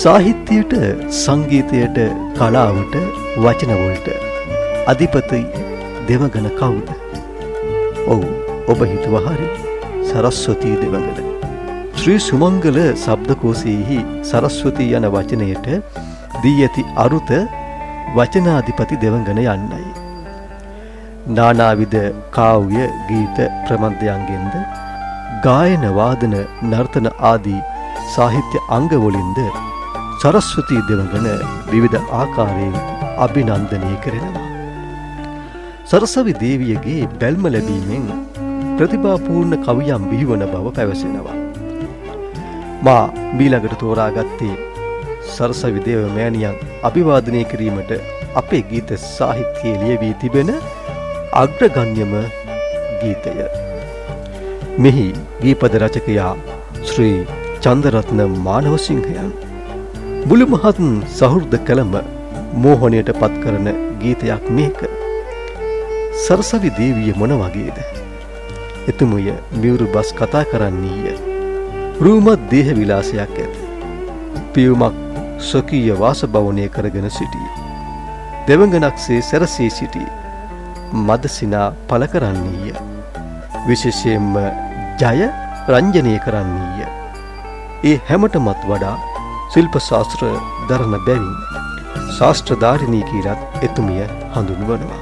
සාහිත්‍යයට, සංගීතයට, කලාවට, වචනවලට අධිපති දෙවඟන කවුද? ඔව්, ඔබ හිතුවා හරි. සරස්වතී දෙවඟන. ශ්‍රී සුමංගල ශබ්දකෝෂයේහි සරස්වතී යන වචනයට දී ඇති අරුත වචනාධිපති දෙවඟන යන්නයි. නානාවිධ කාව්‍ය, ගීත, ප්‍රබන්ධයන්ගෙන්ද ගායන, වාදන, නර්තන ආදී සාහිත්‍ය අංගවලින්ද සරස්වතී දෙවඟන විවිධ ආකාරයෙන් අභිනන්දනය කරනවා. සරසවි දේවියගේ බැල්ම ලැබීමෙන් ප්‍රතිභාපූර්ණ කවියම් බිහිවන බව පැවසෙනවා. මා මීළඟට තෝරාගත්තේ සරසවි දේව මෑණියන් අභිවාදනය කිරීමට අපේ ගීත සාහිත්‍යයේ ලියවී තිබෙන අග්‍රගණ්‍යම ගීතය. මෙහි ගීපද රචකයා ශ්‍රී චන්දරත්න මානවසිංහයන්. මුළු මහත් සහෘද කළම මෝහණයට පත් කරන ගීතයක් මේක. සරසවි දේවිය මොන වගේද? එතුමිය මියුරු බස් කතා කරන්නීය. රූමත් දේහ විලාසයක් ඇත. පියුමක් ස්වකීය වාසභවනය කරගෙන සිටී. දෙවඟනක්සේ සැරසී සිටී. මදසිනා පළ කරන්නීය. විශේෂයෙන්ම ජය රංජනය කරන්නීය. ඒ හැමටමත් වඩා ශිල්ප ශාස්ත්‍ර දරන බැවින් ශාස්ත්‍රධාරිණී කියලත් එතුමිය හඳුන්වනවා.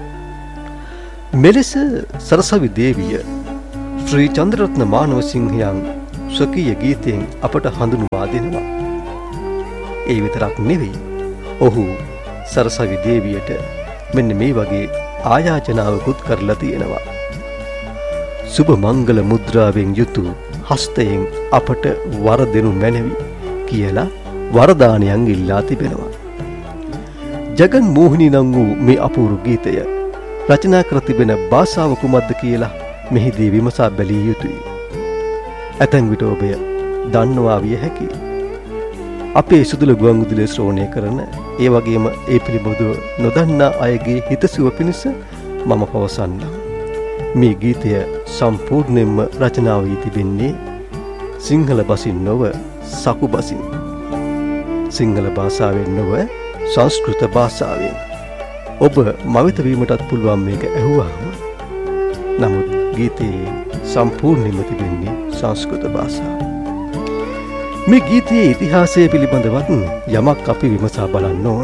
මෙලෙස සරසවි දේවිය ශ්‍රී චන්ද්‍රරත්න මානවසිංහයන් ස්වකීය ගීතයෙන් අපට හඳුන්වා දෙනවා. ඒ විතරක් නෙවෙයි, ඔහු සරසවි දේවියට මෙන්න මේ වගේ ආයාචනාවකුත් කරලා තියෙනවා. සුබ මංගල මුද්‍රාවෙන් යුතු හස්තයෙන් අපට වර දෙනු මැනවි කියලා වරදානයන් ඉල්ලා තිබෙනවා. ජගන් මෝහිනී නම් වූ මේ අපූර්ව ගීතය රචනා කර තිබෙන භාෂාව කුමක්ද කියලා මෙහිදී විමසා බැලිය යුතුයි. ඇතැම් විට ඔබ දන්නවා විය හැකියි. අපේ සුදුල ගුවන්විදුලිය ශ්‍රවණය කරන, ඒ වගේම ඒ පිළිබඳව නොදන්නා අයගේ හිතසුව පිණිස මම පවසන්නම්. මේ ගීතය සම්පූර්ණයෙන්ම රචනා වී තිබෙන්නේ සිංහල බසින් නොව සකු බසින්. සිංහල භාෂාවෙන් නොව සංස්කෘත භාෂාවෙන්. ඔබ මවිත වීමටත් පුළුවන් මේක ඇහුවාම. නමුත් ගීතයේ සම්පූර්ණයෙන්ම තිබෙන්නේ සංස්කෘත භාෂාව. මේ ගීතයේ ඉතිහාසය පිළිබඳවත් යමක් අපි විමසා බලන්න ඕන.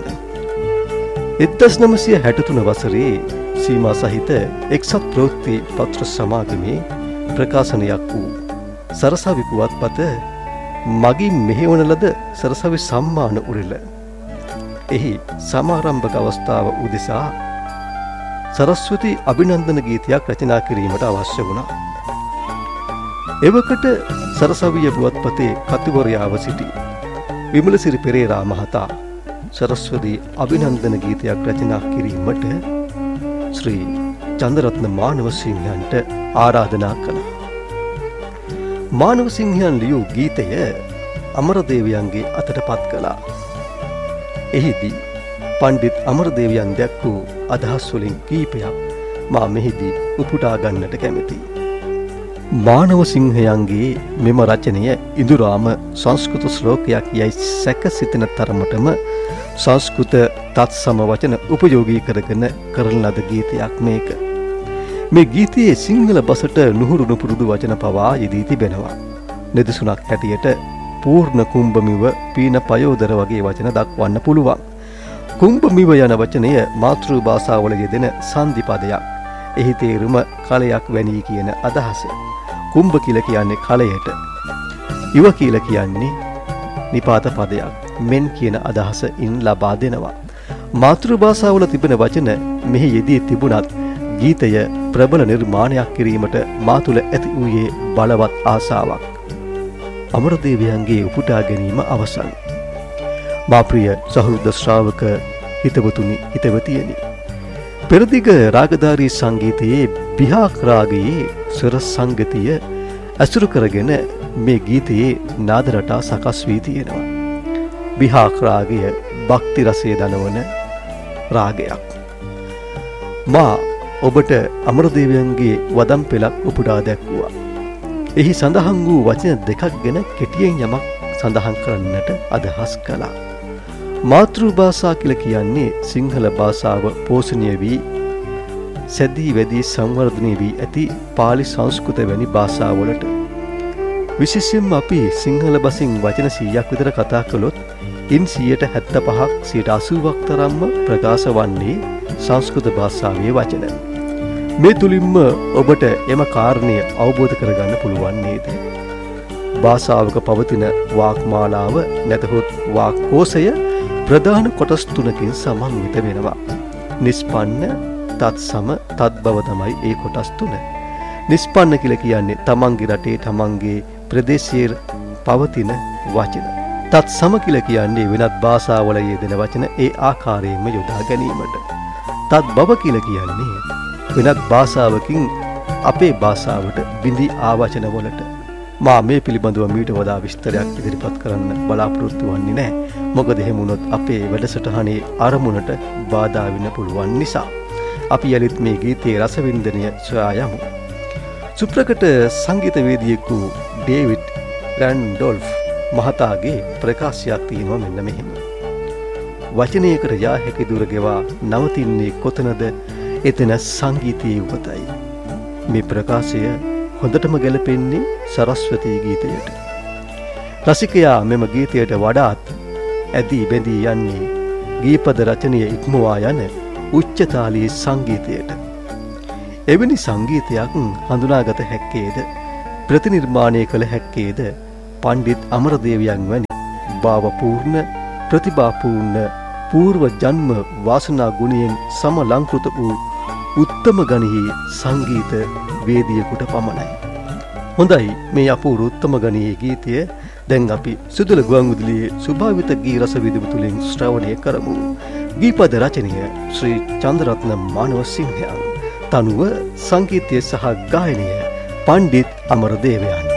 1963 වසරේ සීමා සහිත එක්සත් ප්‍රවෘත්ති පත්‍ර සමාගමේ ප්‍රකාශනයක් වූ සරසවි පුවත්පත මගින් මෙහෙවන ලද සරසවි සම්මාන උරෙල. එහි සමාරම්භක අවස්ථාව උදෙසා සරස්වති අභිනන්දන ගීතයක් රචනා කිරීමට අවශ්‍ය වුණා. එවකට සරසවිය පුවත්පතේ කතුවරයාව සිටි විමලසිරි පෙරේරා මහතා සරස්වති අභිනන්දන ගීතයක් රචනා කිරීමට ශ්‍රී චන්දරත්න මානවසිංහයන්ට ආරාධනා කළා. මානවසිංහයන් ලියූ ගීතය අමරදේවයන්ගේ අතට පත් කළා. එහිදී පණ්ඩිත් අමරදේවයන් දැක් වූ අදහස් වලින් කීපයක් මා මෙහිදී උපුටා ගන්නට කැමැතියි. මානවසිංහයන්ගේ මෙම රචනය ඉඳුරාම සංස්කෘත ශ්ලෝකයක් යයි සැක සිතන තරමටම සංස්කෘත තත්සම වචන උපයෝගී කරගෙන කරන ලද ගීතයක් මේක. මේ ගීතයේ සිංහල බසට නුහුරු නුපුරුදු වචන පවා යෙදී තිබෙනවා. නිදසුනක් හැටියට පූර්ණ කුම්භමිව පීන පයෝදර වගේ වචන දක්වන්න පුළුවන්. කුම්භමිව යන වචනය මාතෘ භාෂාවල යෙදෙන සංධි පදයක්. එහි තේරුම කලයක් වැනී කියන අදහස. කුම්භ කියලා කියන්නේ කලයට. ඉව කියලා කියන්නේ නිපාත පදයක්. මෙන් කියන අදහස ඉන් ලබා දෙනවා. මාතෘ භාෂාවල තිබෙන වචන මෙහි යෙදී තිබුණත් ගීතය ප්‍රබල නිර්මාණයක් කිරීමට මා තුළ ඇති වූයේ බලවත් ආසාවක්. අමරදේවයන්ගේ උපුටා ගැනීම අවසන්. මා ප්‍රිය සහෘද ශ්‍රාවක හිතවතුනි, හිතවතියනි, පෙරදිග රාගධාරී සංගීතයේ බිහාක් රාගයේ ස්වර සංගතිය අසුරු කරගෙන මේ ගීතයේ නාද රටා සකස් වී තියෙනවා. බිහාක් රාගය භක්ති රසය දනවන රාගයක්. මා ඔබට අමරදේවයන්ගේ වදම් පෙළක් උපුටා දැක්වුවා. එහි සඳහන් වූ වචන දෙකක් ගැන කෙටියෙන් යමක් සඳහන් කරන්නට අදහස් කළා. මාතෘ භාෂා කියලා කියන්නේ සිංහල භාෂාව පෝෂණය වී සැදී වැඩි සංවර්ධනය වී ඇති පාලි සංස්කෘත වැනි භාෂාවලට විශේෂයෙන්ම අපි සිංහල බසින් වචන 100ක් විතර කතා කළොත් ඉන් 75%ක් 80%ක් තරම්ම ප්‍රකාශ වන්නේ සංස්කෘත භාෂාවේ වචන. මේ තුලින්ම ඔබට එම කාරණය අවබෝධ කරගන්න පුළුවන් නේද? භාෂාවක පවතින වාක්මාලාව නැතහොත් වාක්කෝෂය ප්‍රධාන කොටස් තුනකින් සමන්විත වෙනවා. නිස්පන්න, තත්සම, තත්බව තමයි ඒ කොටස් තුන. නිස්පන්න කියලා කියන්නේ තමන්ගේ රටේ තමන්ගේ ප්‍රදේශයේ පවතින වචන. තත්සම කියලා කියන්නේ වෙනත් භාෂාවල යෙදෙන වචන ඒ ආකාරයෙන්ම යොදා ගැනීමට. තත්බව කියලා කියන්නේ වෙනත් භාෂාවකින් අපේ භාෂාවට බිඳී ආවචන වලට. මා මේ පිළිබඳව මීට වඩා විස්තරයක් ඉදිරිපත් කරන්න බලාපොරොත්තු වෙන්නේ නැහැ. මොකද එහෙම වුණොත් අපේ වැඩසටහනේ ආරමුණට බාධා වෙන්න පුළුවන් නිසා. අපි යලිත් මේ ගීතයේ රසවින්දනය සොයා යමු. සුප්‍රකට සංගීතවේදියෙකු ඩේවිඩ් රැන්ඩොල්ෆ් මහතාගේ ප්‍රකාශයක් තියෙනවා මෙන්න මෙහෙම. වචනයකට යා හැකි දුර ගෙවා නවතින්නේ කොතනද? එතන සංගීතයේ උපතයි. මේ ප්‍රකාශය හොඳටම ගැලපෙන්නේ සරස්වතී ගීතයට. රසිකයා මෙම ගීතයට වඩාත් ඇදී බැඳී යන්නේ ගීපද රචනය ඉක්මවා යන උච්චතාලී සංගීතයට. එවැනි සංගීතයක් හඳුනාගත හැක්කේද ප්‍රතිනිර්මාණය කළ හැක්කේද පණ්ඩිත් අමරදේවයන් වැනි භාවපූර්ණ ප්‍රතිභාපූර්ණ పూర్ව ජන්ම වාසනා ගුණයෙන් සමලංකృత වූ උත්තම ගණයේ සංගීත වේදියෙකුට පමණයි. හොඳයි, මේ අපූර්ව උත්තම ගණයේ ගීතය දැන් අපි සුදුල ගුවන්විදුලියේ ස්වභාවිත ගී රස විදුලි තුලින් ශ්‍රවණය කරමු. ගීපද රචනය ශ්‍රී චන්ද්‍රරත්න මානවසිංහයන්, තනුව සංගීතය සහ ගායනය පණ්ඩිත් අමරදේවයන්.